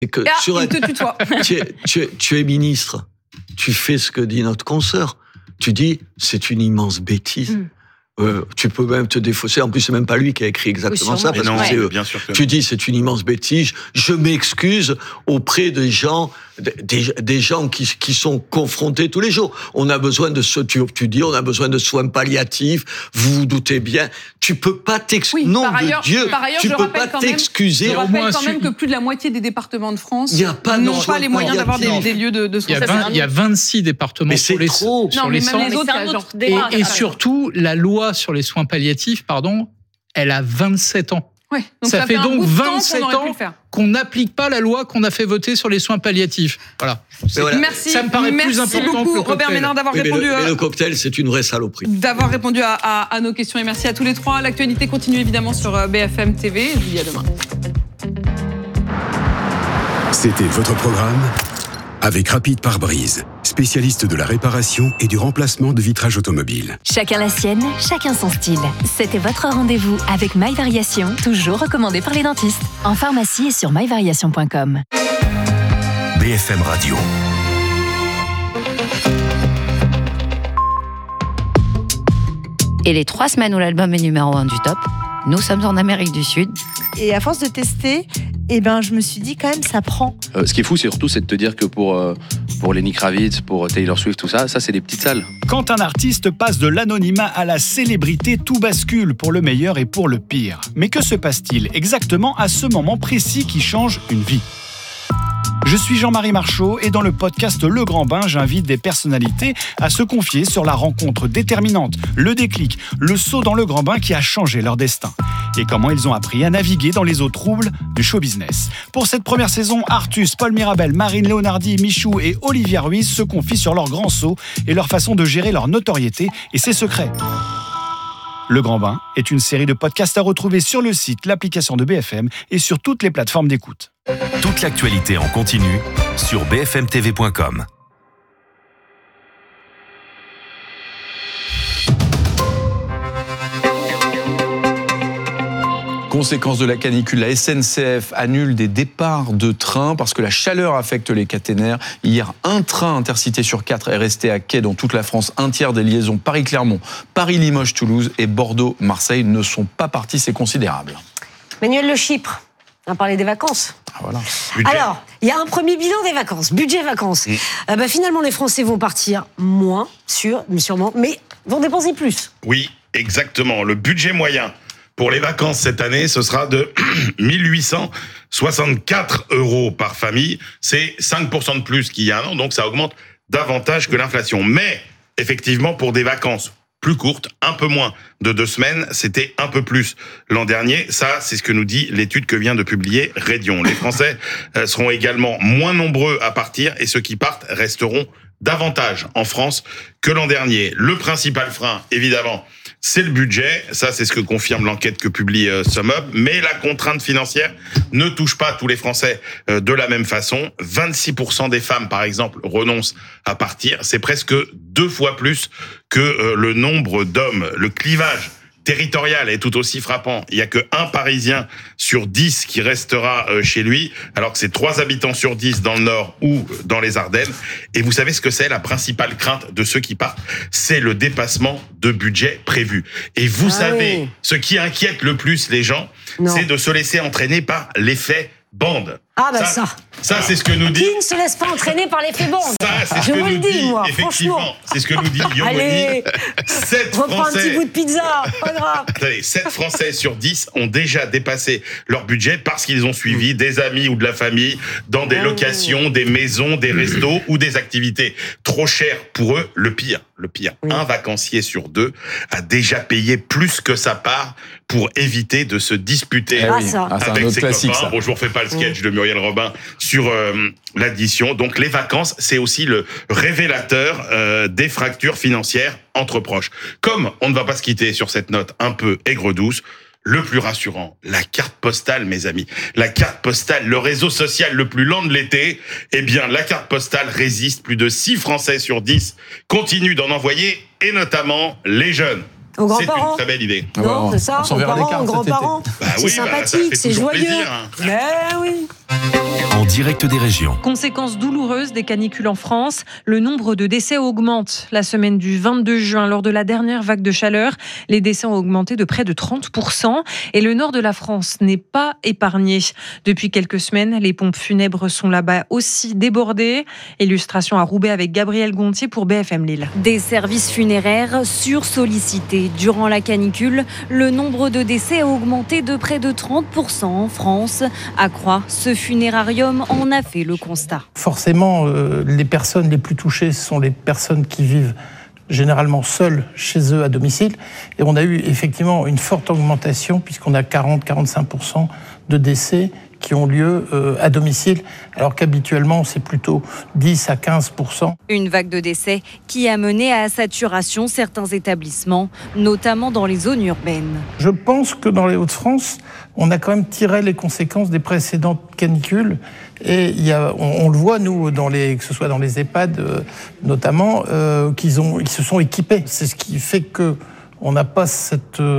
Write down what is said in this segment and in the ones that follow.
Et que il te tutoie. tu es ministre, tu fais ce que dit notre consoeur. Tu dis, c'est une immense bêtise. Tu peux même te défausser. En plus, c'est même pas lui qui a écrit exactement ça, parce que c'est eux. Bien sûr que tu dis, c'est une immense bêtise. Je m'excuse auprès des gens qui sont confrontés tous les jours. On a besoin de tu dis, on a besoin de soins palliatifs. Vous vous doutez bien. Tu peux pas t'excuser. Oui, non, par ailleurs, de Dieu, tu peux pas t'excuser. Je rappelle quand même que plus de la moitié des départements de France n'ont pas les moyens d'avoir des lieux de soins. Il y a 26 départements mais sur les 100. Et surtout, la loi sur les soins palliatifs, elle a 27 ans. Ouais, donc ça fait donc 27 ans qu'on n'applique pas la loi qu'on a fait voter sur les soins palliatifs. Voilà. Merci. Ça me paraît plus important beaucoup, que le cocktail. Robert Ménard, d'avoir répondu. Mais le cocktail, c'est une vraie saloperie. D'avoir répondu à nos questions et merci à tous les trois. L'actualité continue évidemment sur BFM TV. Je vous dis à demain. C'était votre programme avec Rapide Pare-Brise, spécialiste de la réparation et du remplacement de vitrages automobiles. Chacun la sienne, chacun son style. C'était votre rendez-vous avec My Variation, toujours recommandé par les dentistes. En pharmacie et sur myvariation.com. BFM Radio. Et les 3 semaines où l'album est numéro 1 du top, nous sommes en Amérique du Sud. Et à force de tester, je me suis dit quand même, ça prend. Ce qui est fou, c'est surtout de te dire que pour Lenny Kravitz, pour Taylor Swift, tout ça, c'est des petites salles. Quand un artiste passe de l'anonymat à la célébrité, tout bascule pour le meilleur et pour le pire. Mais que se passe-t-il exactement à ce moment précis qui change une vie ? Je suis Jean-Marie Marchot et dans le podcast Le Grand Bain, j'invite des personnalités à se confier sur la rencontre déterminante, le déclic, le saut dans le grand bain qui a changé leur destin. Et comment ils ont appris à naviguer dans les eaux troubles du show business. Pour cette première saison, Artus, Paul Mirabel, Marine Léonardi, Michou et Olivia Ruiz se confient sur leur grand saut et leur façon de gérer leur notoriété et ses secrets. Le Grand Bain est une série de podcasts à retrouver sur le site, l'application de BFM et sur toutes les plateformes d'écoute. Toute l'actualité en continu sur bfmtv.com. Conséquence de la canicule, la SNCF annule des départs de train parce que la chaleur affecte les caténaires. Hier, un train intercité sur 4 est resté à quai dans toute la France. Un tiers des liaisons Paris-Clermont, Paris-Limoges-Toulouse et Bordeaux-Marseille ne sont pas partis. C'est considérable. Manuel Le Chypre, on a parlé des vacances. Voilà. Alors, il y a un premier bilan des vacances, budget vacances. Finalement, les Français vont partir moins, sûrement, mais vont dépenser plus. Oui, exactement. Le budget moyen pour les vacances cette année, ce sera de 1864 € par famille. C'est 5% de plus qu'il y a un an, donc ça augmente davantage que l'inflation. Mais, effectivement, pour des vacances plus courtes, un peu moins de 2 semaines, c'était un peu plus l'an dernier. Ça, c'est ce que nous dit l'étude que vient de publier Redion. Les Français seront également moins nombreux à partir et ceux qui partent resteront davantage en France que l'an dernier. Le principal frein, évidemment, c'est le budget. Ça, c'est ce que confirme l'enquête que publie SumUp. Mais la contrainte financière ne touche pas tous les Français de la même façon. 26% des femmes, par exemple, renoncent à partir. C'est presque 2 fois plus que le nombre d'hommes. Le clivage territorial est tout aussi frappant. Il y a que 1 Parisien sur 10 qui restera chez lui, alors que c'est 3 habitants sur 10 dans le Nord ou dans les Ardennes. Et vous savez ce que c'est la principale crainte de ceux qui partent? C'est le dépassement de budget prévu. Et vous savez, ce qui inquiète le plus les gens, c'est de se laisser entraîner par l'effet bande. Ça, c'est ce que nous dit. Qui ne se laisse pas entraîner par l'effet bande? Je vous le dis, moi, effectivement. C'est ce que nous dit Yomoni. Allez, 7 reprends Français, un petit bout de pizza, pas grave. 7 Français sur 10 ont déjà dépassé leur budget parce qu'ils ont suivi des amis ou de la famille dans des locations, des maisons, des restos ou des activités trop chères pour eux. Le pire, un vacancier sur 2 a déjà payé plus que sa part pour éviter de se disputer avec ses copains. Bon, je vous refais pas le sketch de Muriel Robin sur l'addition. Donc les vacances, c'est aussi le révélateur des fractures financières entre proches. Comme on ne va pas se quitter sur cette note un peu aigre-douce, le plus rassurant, la carte postale, mes amis. La carte postale, le réseau social le plus lent de l'été, eh bien, la carte postale résiste. Plus de 6 Français sur 10 continuent d'en envoyer, et notamment les jeunes. Aux c'est grands-parents. une très belle idée. Non, c'est ça, aux parents, aux grands-parents. Bah c'est oui, sympathique, ça fait c'est toujours joyeux. plaisir, hein. Mais oui. En direct des régions. Conséquence douloureuse des canicules en France, le nombre de décès augmente. La semaine du 22 juin, lors de la dernière vague de chaleur, les décès ont augmenté de près de 30% et le nord de la France n'est pas épargné. Depuis quelques semaines, les pompes funèbres sont là-bas aussi débordées. Illustration à Roubaix avec Gabriel Gontier pour BFM Lille. Des services funéraires sursollicités. Durant la canicule, le nombre de décès a augmenté de près de 30% en France. À Croix, ce funérarium en a fait le constat. Forcément, les personnes les plus touchées sont les personnes qui vivent généralement seules chez eux à domicile. Et on a eu effectivement une forte augmentation puisqu'on a 40-45% de décès qui ont lieu à domicile, alors qu'habituellement, c'est plutôt 10 à 15%. Une vague de décès qui a mené à saturation certains établissements, notamment dans les zones urbaines. Je pense que dans les Hauts-de-France, on a quand même tiré les conséquences des précédentes canicules. Et on le voit, nous, que ce soit dans les EHPAD notamment, qu'ils se sont équipés. C'est ce qui fait que on n'a pas ce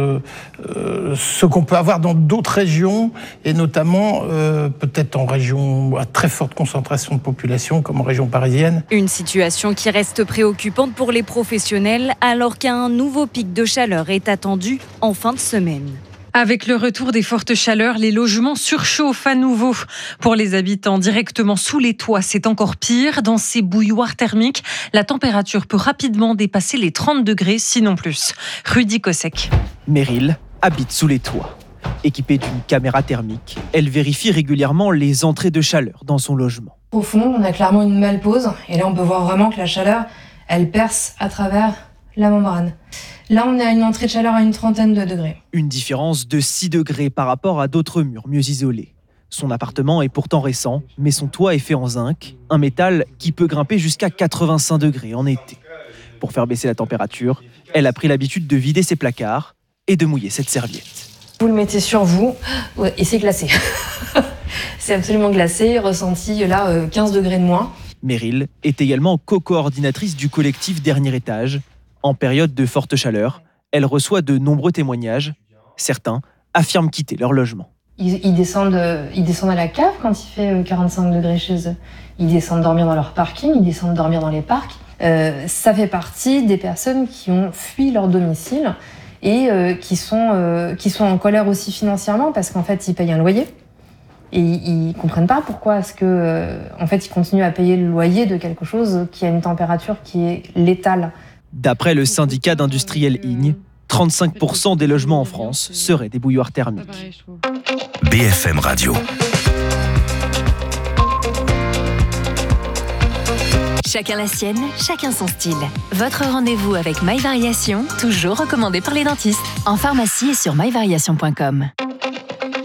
qu'on peut avoir dans d'autres régions, et notamment peut-être en région à très forte concentration de population, comme en région parisienne. Une situation qui reste préoccupante pour les professionnels, alors qu'un nouveau pic de chaleur est attendu en fin de semaine. Avec le retour des fortes chaleurs, les logements surchauffent à nouveau. Pour les habitants directement sous les toits, c'est encore pire. Dans ces bouilloires thermiques, la température peut rapidement dépasser les 30 degrés, sinon plus. Rudy Kosek. Meryl habite sous les toits. Équipée d'une caméra thermique, elle vérifie régulièrement les entrées de chaleur dans son logement. Au fond, on a clairement une malpose. Et là, on peut voir vraiment que la chaleur, elle perce à travers la membrane. Là, on a une entrée de chaleur à une 30aine de degrés. Une différence de 6 degrés par rapport à d'autres murs mieux isolés. Son appartement est pourtant récent, mais son toit est fait en zinc, un métal qui peut grimper jusqu'à 85 degrés en été. Pour faire baisser la température, elle a pris l'habitude de vider ses placards et de mouiller cette serviette. Vous le mettez sur vous, et c'est glacé. C'est absolument glacé, ressenti là 15 degrés de moins. Meryl est également co-coordinatrice du collectif Dernier Étage. En période de forte chaleur, elle reçoit de nombreux témoignages. Certains affirment quitter leur logement. Ils descendent à la cave quand il fait 45 degrés chez eux. Ils descendent dormir dans leur parking, ils descendent dormir dans les parcs. Ça fait partie des personnes qui ont fui leur domicile et qui sont en colère aussi financièrement parce qu'en fait, ils payent un loyer. Et ils comprennent pas pourquoi est-ce que, en fait, ils continuent à payer le loyer de quelque chose qui a une température qui est létale. D'après le syndicat d'industriels IGNE, 35% des logements en France seraient des bouilloires thermiques. BFM Radio. Chacun la sienne, chacun son style. Votre rendez-vous avec My Variation, toujours recommandé par les dentistes. En pharmacie et sur myvariation.com.